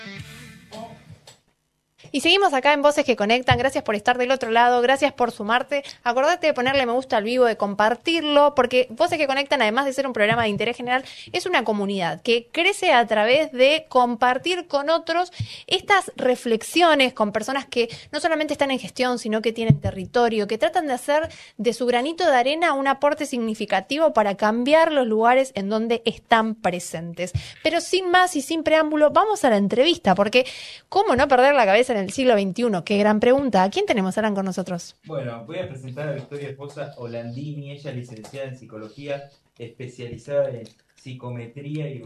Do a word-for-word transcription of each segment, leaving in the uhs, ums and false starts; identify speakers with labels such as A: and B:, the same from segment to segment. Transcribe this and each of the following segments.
A: Y seguimos acá en Voces que Conectan. Gracias por estar del otro lado, gracias por sumarte. Acordate de ponerle me gusta al vivo, de compartirlo, porque Voces que Conectan, además de ser un programa de interés general, es una comunidad que crece a través de compartir con otros estas reflexiones con personas que no solamente están en gestión, sino que tienen territorio, que tratan de hacer de su granito de arena un aporte significativo para cambiar los lugares en donde están presentes. Pero sin más y sin preámbulo, vamos a la entrevista, porque ¿cómo no perder la cabeza en el siglo veintiuno? Qué gran pregunta. ¿A quién tenemos, Alan, con nosotros?
B: Bueno, voy a presentar a Victoria Esposa Olandini. Ella es licenciada en Psicología, especializada en Psicometría y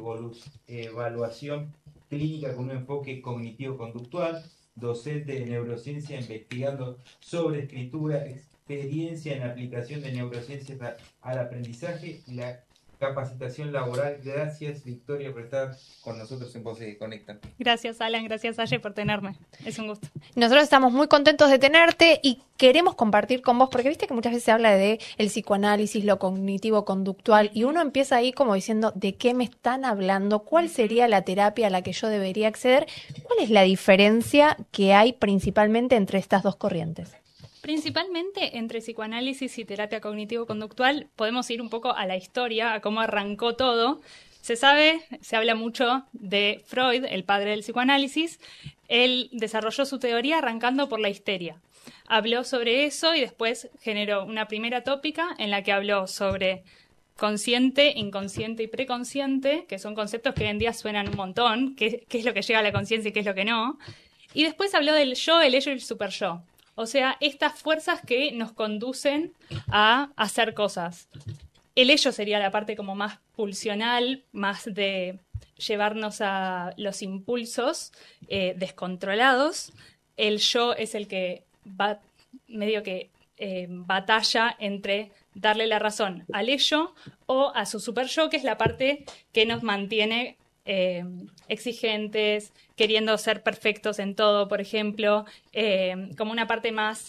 B: Evaluación Clínica con un enfoque cognitivo-conductual, docente de neurociencia investigando sobre escritura, experiencia en aplicación de neurociencias al aprendizaje y la capacitación laboral. Gracias, Victoria, por estar con nosotros en Voces que Conectan.
C: Gracias, Alan. Gracias, Aye, por tenerme. Es un gusto.
A: Nosotros estamos muy contentos de tenerte y queremos compartir con vos, porque viste que muchas veces se habla de el psicoanálisis, lo cognitivo-conductual, y uno empieza ahí como diciendo, ¿de qué me están hablando? ¿Cuál sería la terapia a la que yo debería acceder? ¿Cuál es la diferencia que hay principalmente entre estas dos corrientes?
C: Principalmente entre psicoanálisis y terapia cognitivo-conductual podemos ir un poco a la historia, a cómo arrancó todo. Se sabe, se habla mucho de Freud, el padre del psicoanálisis. Él desarrolló su teoría arrancando por la histeria. Habló sobre eso y después generó una primera tópica en la que habló sobre consciente, inconsciente y preconsciente, que son conceptos que hoy en día suenan un montón, qué, qué es lo que llega a la conciencia y qué es lo que no. Y después habló del yo, el ello y el superyo. O sea, estas fuerzas que nos conducen a hacer cosas. El ello sería la parte como más pulsional, más de llevarnos a los impulsos eh, descontrolados. El yo es el que va medio que eh, batalla entre darle la razón al ello o a su super yo, que es la parte que nos mantiene Eh, exigentes, queriendo ser perfectos en todo, por ejemplo, eh, como una parte más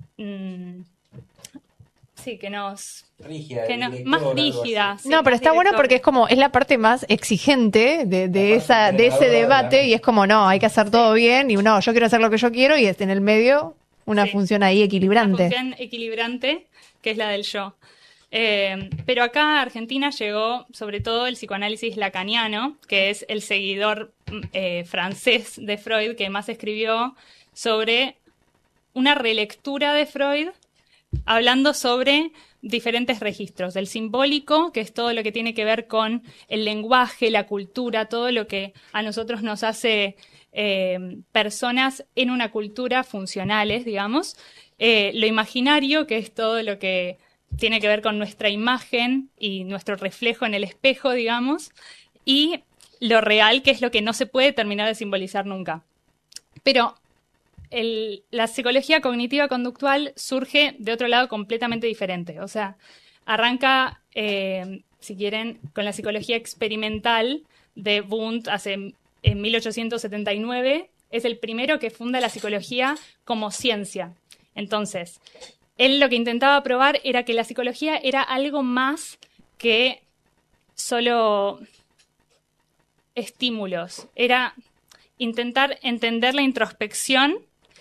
C: mmm, sí, que nos
B: rígida,
C: que no, más rígida. Sí,
A: no, pero está
C: director.
A: bueno porque es como, es la parte más exigente de, de esa, de ese debate, y es como, no, hay que hacer todo bien, y no, yo quiero hacer lo que yo quiero, y en el medio una
C: sí.
A: función ahí equilibrante.
C: Una función equilibrante, que es la del yo. Eh, pero acá a Argentina llegó sobre todo el psicoanálisis lacaniano, que es el seguidor eh, francés de Freud que más escribió sobre una relectura de Freud, hablando sobre diferentes registros, del simbólico, que es todo lo que tiene que ver con el lenguaje, la cultura, todo lo que a nosotros nos hace eh, personas en una cultura funcionales, digamos, eh, lo imaginario, que es todo lo que tiene que ver con nuestra imagen y nuestro reflejo en el espejo, digamos, y lo real, que es lo que no se puede terminar de simbolizar nunca. Pero el, la psicología cognitiva conductual surge de otro lado completamente diferente. O sea, arranca, eh, si quieren, con la psicología experimental de Wundt hace, en mil ochocientos setenta y nueve. Es el primero que funda la psicología como ciencia. Entonces, él lo que intentaba probar era que la psicología era algo más que solo estímulos. Era intentar entender la introspección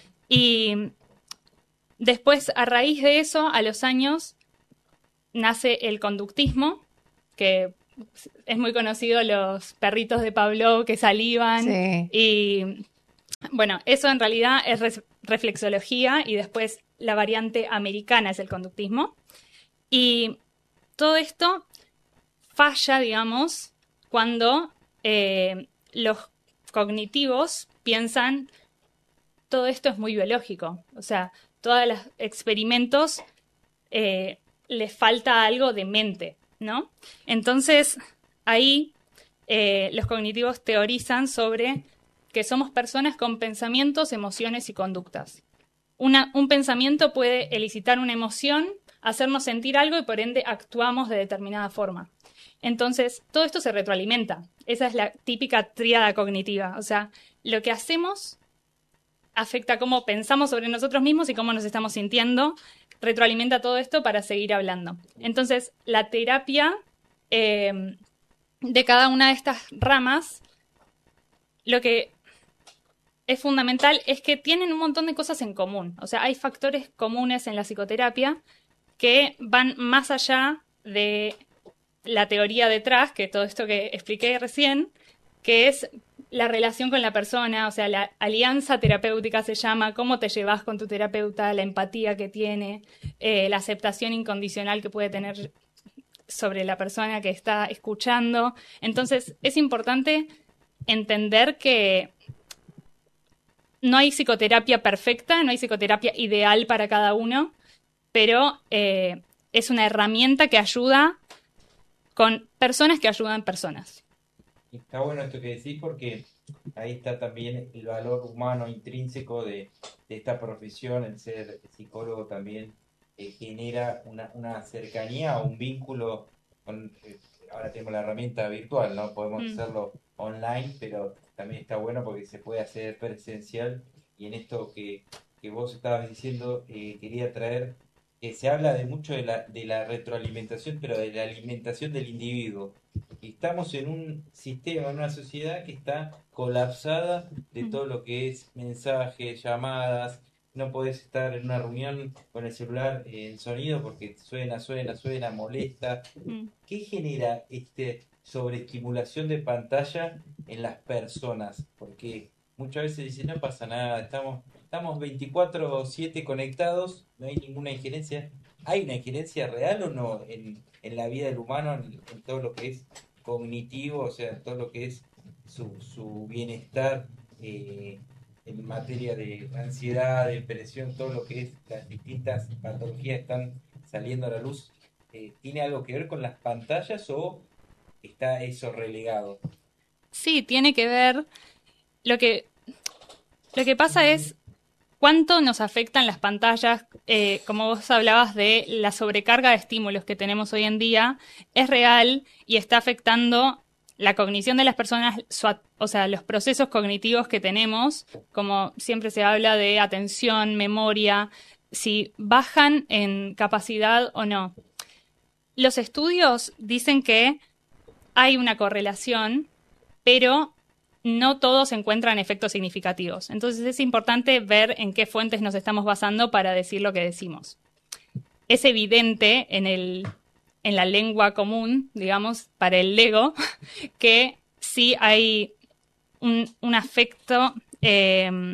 C: y después, a raíz de eso, a los años, nace el conductismo, que es muy conocido, los perritos de Pavlov que salivan.
A: Sí.
C: Y bueno, eso en realidad es re- reflexología y después la variante americana es el conductismo. Y todo esto falla, digamos, cuando eh, los cognitivos piensan todo esto es muy biológico. O sea, todos los experimentos eh, les falta algo de mente, ¿no? Entonces, ahí eh, los cognitivos teorizan sobre que somos personas con pensamientos, emociones y conductas. Una, un pensamiento puede elicitar una emoción, hacernos sentir algo y por ende actuamos de determinada forma. Entonces, todo esto se retroalimenta. Esa es la típica tríada cognitiva. O sea, lo que hacemos afecta cómo pensamos sobre nosotros mismos y cómo nos estamos sintiendo. Retroalimenta todo esto para seguir hablando. Entonces, la terapia eh, de cada una de estas ramas, lo que es fundamental es que tienen un montón de cosas en común. O sea, hay factores comunes en la psicoterapia que van más allá de la teoría detrás, que todo esto que expliqué recién, que es la relación con la persona, o sea, la alianza terapéutica se llama, cómo te llevas con tu terapeuta, la empatía que tiene, eh, la aceptación incondicional que puede tener sobre la persona que está escuchando. Entonces, es importante entender que no hay psicoterapia perfecta, no hay psicoterapia ideal para cada uno, pero eh, es una herramienta que ayuda con personas que ayudan personas.
B: Está bueno esto que decís porque ahí está también el valor humano intrínseco de, de esta profesión. El ser psicólogo también eh, genera una, una cercanía o un vínculo con, eh, ahora tenemos la herramienta virtual, ¿no? Podemos mm. hacerlo online, pero también está bueno porque se puede hacer presencial. Y en esto que, que vos estabas diciendo, eh, quería traer que se habla de mucho de la, de la retroalimentación, pero de la alimentación del individuo. Y estamos en un sistema, en una sociedad que está colapsada de todo lo que es mensajes, llamadas. No podés estar en una reunión con el celular en sonido porque suena, suena, suena, molesta. ¿Qué genera este sobreestimulación de pantalla en las personas? Porque muchas veces dicen, no pasa nada, estamos... Estamos veinticuatro siete conectados, no hay ninguna injerencia. ¿Hay una injerencia real o no en, en la vida del humano, en, en todo lo que es cognitivo, o sea, en todo lo que es su, su bienestar eh, en materia de ansiedad, depresión, todo lo que es las distintas patologías que están saliendo a la luz? Eh, ¿Tiene algo que ver con las pantallas o está eso relegado?
C: Sí, tiene que ver. Lo que, lo que pasa es ¿cuánto nos afectan las pantallas? Eh, como vos hablabas de la sobrecarga de estímulos que tenemos hoy en día, es real y está afectando la cognición de las personas, su, o sea, los procesos cognitivos que tenemos, como siempre se habla de atención, memoria, si bajan en capacidad o no. Los estudios dicen que hay una correlación, pero no todos encuentran efectos significativos. Entonces es importante ver en qué fuentes nos estamos basando para decir lo que decimos. Es evidente en, el, en la lengua común, digamos, para el ego, que sí hay un, un afecto eh,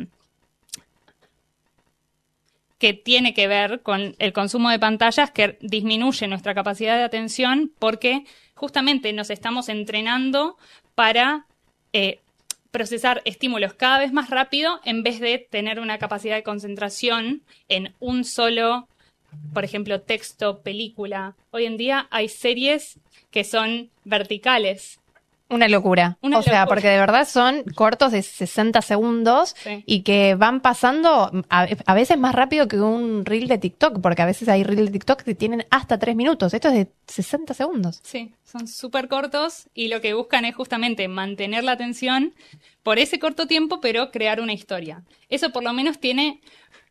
C: que tiene que ver con el consumo de pantallas que disminuye nuestra capacidad de atención porque justamente nos estamos entrenando para Eh, procesar estímulos cada vez más rápido en vez de tener una capacidad de concentración en un solo, por ejemplo, texto, película. Hoy en día hay series que son verticales.
A: Una locura. Una o locura. sea, porque de verdad son cortos de sesenta segundos sí. y que van pasando a, a veces más rápido que un reel de TikTok, porque a veces hay reel de TikTok que tienen hasta tres minutos. Esto es de sesenta segundos.
C: Sí, son súper cortos y lo que buscan es justamente mantener la atención por ese corto tiempo, pero crear una historia. Eso por lo menos tiene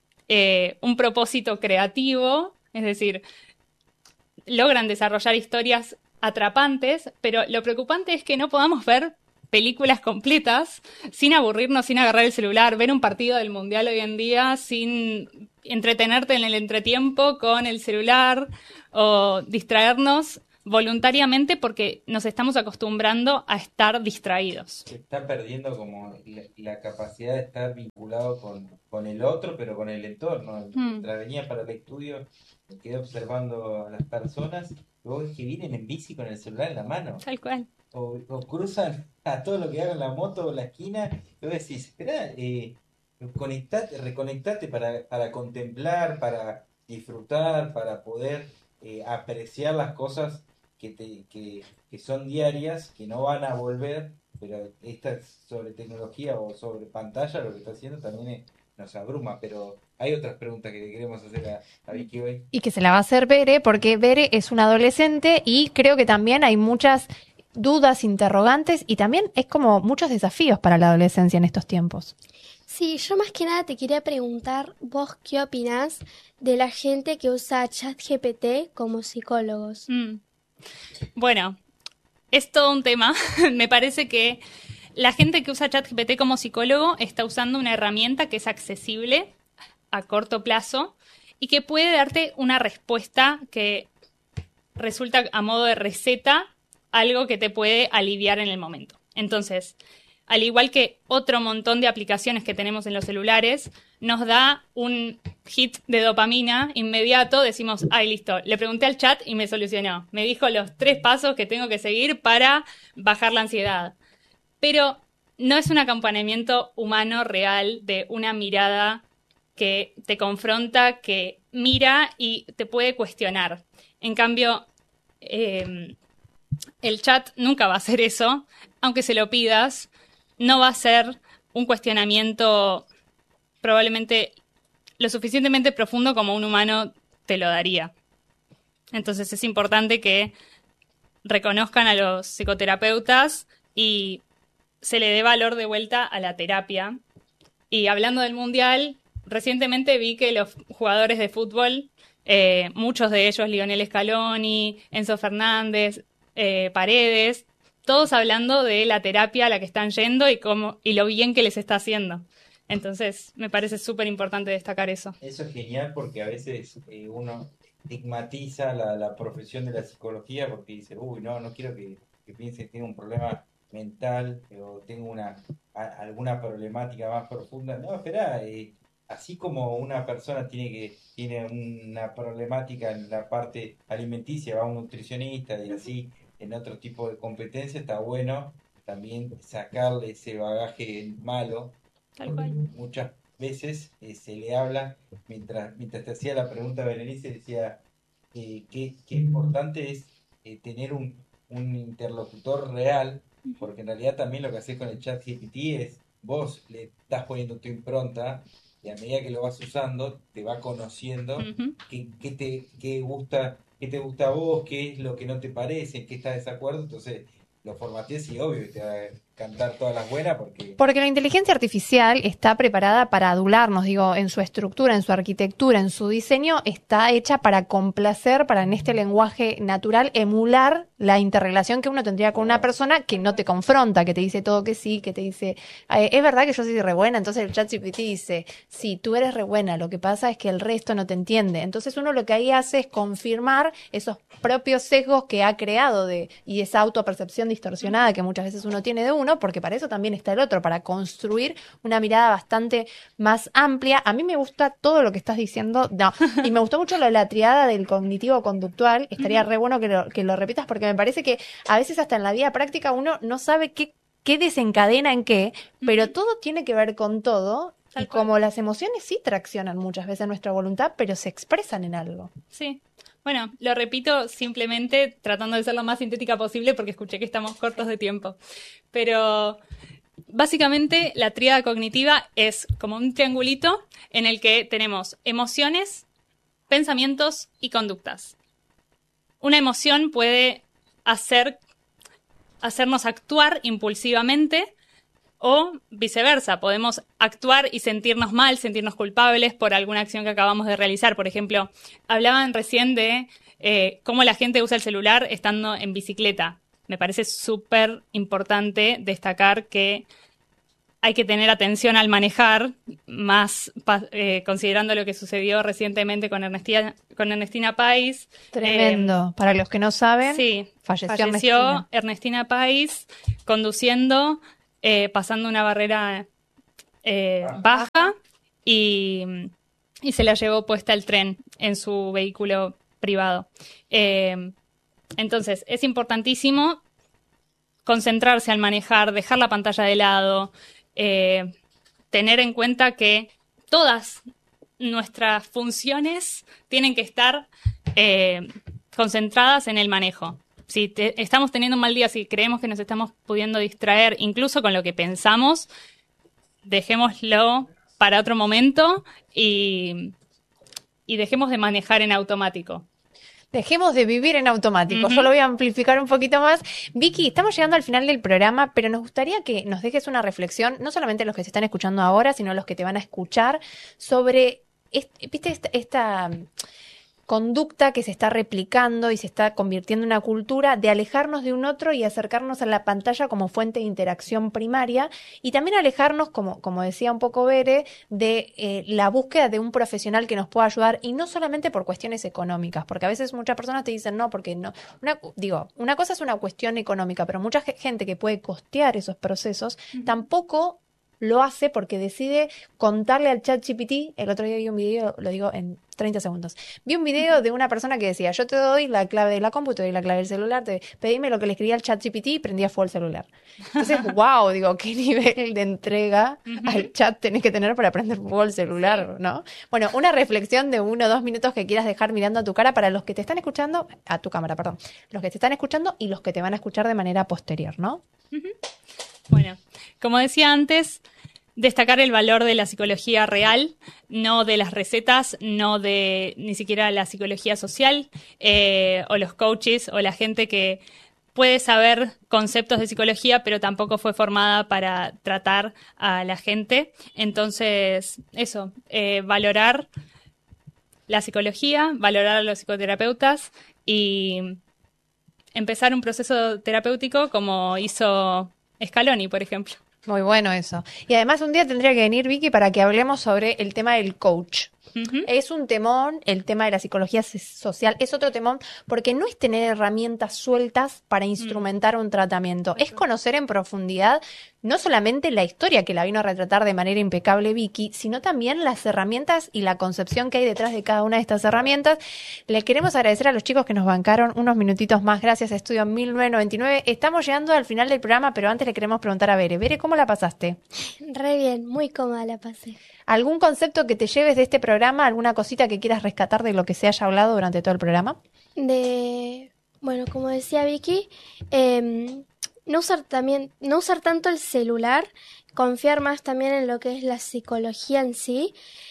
C: eh, un propósito creativo, es decir, logran desarrollar historias atrapantes, pero lo preocupante es que no podamos ver películas completas sin aburrirnos, sin agarrar el celular, ver un partido del Mundial hoy en día sin entretenerte en el entretiempo con el celular o distraernos voluntariamente porque nos estamos acostumbrando a estar distraídos.
B: Se está perdiendo como la, la capacidad de estar vinculado con, con el otro, pero con el entorno. Mm. La venía para el estudio, me quedé observando a las personas que vienen en bici con el celular en la mano.
C: Tal cual.
B: O, o cruzan a todo lo que hagan la moto o la esquina. Y vos decís, espera, eh, conectate, reconectate para, para contemplar, para disfrutar, para poder eh, apreciar las cosas que, te, que, que son diarias, que no van a volver, pero esta sobre tecnología o sobre pantalla lo que está haciendo también es, nos abruma, pero hay otras preguntas que le queremos hacer a, a Vicky hoy.
A: Y que se la va a hacer Bere, porque Bere es una adolescente y creo que también hay muchas dudas, interrogantes y también es como muchos desafíos para la adolescencia en estos tiempos.
D: Sí, yo más que nada te quería preguntar, vos qué opinás de la gente que usa ChatGPT como psicólogos.
C: Mm. Bueno, es todo un tema. Me parece que la gente que usa ChatGPT como psicólogo está usando una herramienta que es accesible a corto plazo y que puede darte una respuesta que resulta a modo de receta, algo que te puede aliviar en el momento. Entonces, al igual que otro montón de aplicaciones que tenemos en los celulares, nos da un hit de dopamina inmediato, decimos, ay, listo, le pregunté al chat y me solucionó. Me dijo los tres pasos que tengo que seguir para bajar la ansiedad. Pero no es un acompañamiento humano real de una mirada que te confronta, que mira y te puede cuestionar. En cambio, eh, el chat nunca va a hacer eso, aunque se lo pidas. No va a ser un cuestionamiento probablemente lo suficientemente profundo como un humano te lo daría. Entonces es importante que reconozcan a los psicoterapeutas y se le dé valor de vuelta a la terapia. Y hablando del Mundial, recientemente vi que los jugadores de fútbol, eh, muchos de ellos, Lionel Scaloni, Enzo Fernández, eh, Paredes, todos hablando de la terapia a la que están yendo y cómo y lo bien que les está haciendo. Entonces, me parece súper importante destacar eso.
B: Eso es genial porque a veces eh, uno estigmatiza la, la profesión de la psicología porque dice, uy, no, no quiero que, que piense que tengo un problema mental o tengo una a, alguna problemática más profunda. No, espera, eh, así como una persona tiene que tiene una problemática en la parte alimenticia, va a un nutricionista y así en otro tipo de competencia, está bueno también sacarle ese bagaje malo,
C: Tal
B: porque
C: cual.
B: muchas veces eh, se le habla, mientras mientras te hacía la pregunta Berenice, decía eh, que, que importante es eh, tener un, un interlocutor real, porque en realidad también lo que haces con el chat G P T es, vos le estás poniendo tu impronta, y a medida que lo vas usando, te va conociendo
C: Uh-huh.
B: qué, qué te qué gusta, qué te gusta a vos, qué es lo que no te parece, en qué estás de desacuerdo, entonces lo formateas y obvio te va a cantar todas las buenas porque...
A: Porque la inteligencia artificial está preparada para adularnos, digo, en su estructura, en su arquitectura, en su diseño, está hecha para complacer, para en este lenguaje natural emular la interrelación que uno tendría con una persona que no te confronta, que te dice todo que sí, que te dice, eh, es verdad que yo soy re buena, entonces el ChatGPT dice, sí, tú eres re buena, lo que pasa es que el resto no te entiende. Entonces uno lo que ahí hace es confirmar esos propios sesgos que ha creado de y esa autopercepción distorsionada que muchas veces uno tiene de uno, porque para eso también está el otro, para construir una mirada bastante más amplia. A mí me gusta todo lo que estás diciendo, no, y me gustó mucho lo de la triada del cognitivo-conductual, estaría re bueno que lo, que lo repitas, porque me parece que a veces hasta en la vida práctica uno no sabe qué, qué desencadena en qué, pero todo tiene que ver con todo,
C: Tal
A: y
C: cual.
A: como las emociones sí traccionan muchas veces nuestra voluntad, pero se expresan en algo.
C: Sí. Bueno, lo repito simplemente tratando de ser lo más sintética posible porque escuché que estamos cortos de tiempo. Pero básicamente la tríada cognitiva es como un triangulito en el que tenemos emociones, pensamientos y conductas. Una emoción puede hacer, hacernos actuar impulsivamente o viceversa. Podemos actuar y sentirnos mal, sentirnos culpables por alguna acción que acabamos de realizar. Por ejemplo, hablaban recién de eh, cómo la gente usa el celular estando en bicicleta. Me parece súper importante destacar que hay que tener atención al manejar, más eh, considerando lo que sucedió recientemente con Ernestina, con Ernestina Pais.
A: Tremendo.
C: Eh,
A: Para los que no saben,
C: sí,
A: falleció,
C: falleció
A: Ernestina.
C: Ernestina Pais conduciendo, eh, pasando una barrera eh, baja y, y se la llevó puesta el tren en su vehículo privado. Eh, entonces, es importantísimo concentrarse al manejar, dejar la pantalla de lado, eh, tener en cuenta que todas nuestras funciones tienen que estar eh, concentradas en el manejo. Si te, estamos teniendo un mal día, si creemos que nos estamos pudiendo distraer, incluso con lo que pensamos, dejémoslo para otro momento y, y dejemos de manejar en automático.
A: Dejemos de vivir en automático.
C: Uh-huh.
A: Yo lo voy a amplificar un poquito más. Vicky, estamos llegando al final del programa, pero nos gustaría que nos dejes una reflexión, no solamente los que se están escuchando ahora, sino los que te van a escuchar, sobre, este, ¿viste esta, esta conducta que se está replicando y se está convirtiendo en una cultura de alejarnos de un otro y acercarnos a la pantalla como fuente de interacción primaria, y también alejarnos, como, como decía un poco Bere, de eh, la búsqueda de un profesional que nos pueda ayudar, y no solamente por cuestiones económicas, porque a veces muchas personas te dicen no, porque no, una, digo, una cosa es una cuestión económica, pero mucha gente que puede costear esos procesos uh-huh. tampoco lo hace porque decide contarle al ChatGPT. El otro día vi un video, lo digo en treinta segundos, vi un video de una persona que decía, yo te doy la clave de la compu, te doy la clave del celular, te pedime lo que le escribía al ChatGPT y prendía fuego el celular. Entonces, wow, digo, qué nivel de entrega uh-huh. al chat tenés que tener para prender fuego el celular, ¿no? Bueno, una reflexión de uno o dos minutos que quieras dejar mirando a tu cara para los que te están escuchando, a tu cámara, perdón, los que te están escuchando y los que te van a escuchar de manera posterior, ¿no?
C: Uh-huh. Bueno, como decía antes, destacar el valor de la psicología real, no de las recetas, no de ni siquiera la psicología social, eh, o los coaches, o la gente que puede saber conceptos de psicología, pero tampoco fue formada para tratar a la gente. Entonces, eso, eh, valorar la psicología, valorar a los psicoterapeutas y empezar un proceso terapéutico como hizo Scaloni, por ejemplo.
A: Muy bueno eso. Y además un día tendría que venir Vicky para que hablemos sobre el tema del coach. Uh-huh. Es un temón, el tema de la psicología social es otro temón, porque no es tener herramientas sueltas para instrumentar uh-huh. un tratamiento, es conocer en profundidad no solamente la historia que la vino a retratar de manera impecable Vicky, sino también las herramientas y la concepción que hay detrás de cada una de estas herramientas. Le queremos agradecer a los chicos que nos bancaron unos minutitos más, gracias a Estudio mil novecientos noventa y nueve. Estamos llegando al final del programa, pero antes le queremos preguntar a Bere. Bere, ¿cómo la pasaste?
D: Re bien, muy cómoda la pasé.
A: ¿Algún concepto que te lleves de este programa? ¿Alguna cosita que quieras rescatar de lo que se haya hablado durante todo el programa?
D: De, bueno, como decía Vicky, eh, no usar también, no usar tanto el celular, confiar más también en lo que es la psicología en sí,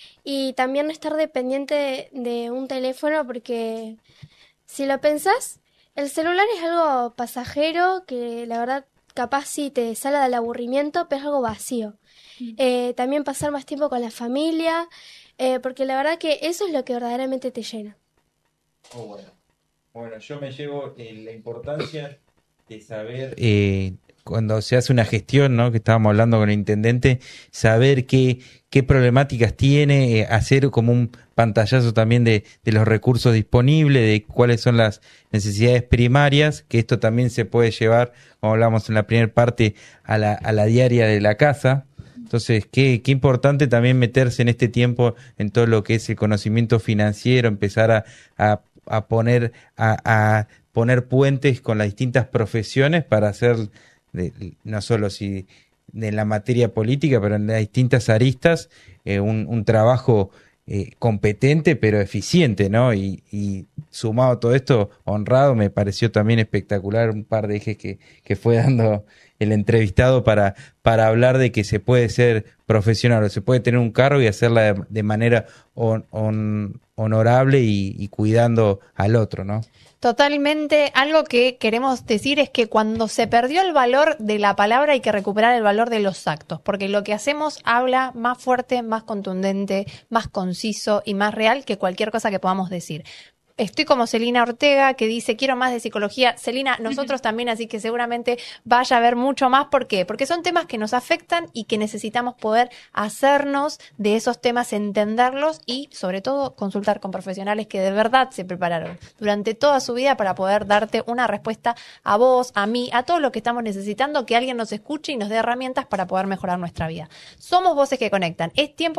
D: y también no estar dependiente de, de un teléfono, porque si lo pensás, el celular es algo pasajero que la verdad capaz sí te sale del aburrimiento, pero es algo vacío. Eh, también pasar más tiempo con la familia, eh, porque la verdad que eso es lo que verdaderamente te llena.
B: Oh, bueno. Bueno, yo me llevo eh, la importancia de saber, eh, cuando se hace una gestión, ¿no? Que estábamos hablando con el intendente, saber qué, qué problemáticas tiene, eh, hacer como un pantallazo también de, de los recursos disponibles, de cuáles son las necesidades primarias, que esto también se puede llevar, como hablamos en la primera parte, a la, a la diaria de la casa. Entonces, qué, qué importante también meterse en este tiempo en todo lo que es el conocimiento financiero, empezar a, a, a poner a, a poner puentes con las distintas profesiones para hacer, de, no solo si de la materia política, pero en las distintas aristas, eh, un, un trabajo eh, competente pero eficiente, ¿no? Y, y sumado a todo esto, honrado, me pareció también espectacular un par de ejes que, que fue dando el entrevistado para, para hablar de que se puede ser profesional, o se puede tener un cargo y hacerla de, de manera on, on, honorable y, y cuidando al otro, ¿no?
A: Totalmente. Algo que queremos decir es que cuando se perdió el valor de la palabra hay que recuperar el valor de los actos, porque lo que hacemos habla más fuerte, más contundente, más conciso y más real que cualquier cosa que podamos decir. Estoy como Celina Ortega, que dice, quiero más de psicología. Celina, nosotros también, así que seguramente vaya a haber mucho más. ¿Por qué? Porque son temas que nos afectan y que necesitamos poder hacernos de esos temas, entenderlos y, sobre todo, consultar con profesionales que de verdad se prepararon durante toda su vida para poder darte una respuesta a vos, a mí, a todo lo que estamos necesitando, que alguien nos escuche y nos dé herramientas para poder mejorar nuestra vida. Somos Voces que Conectan. Es tiempo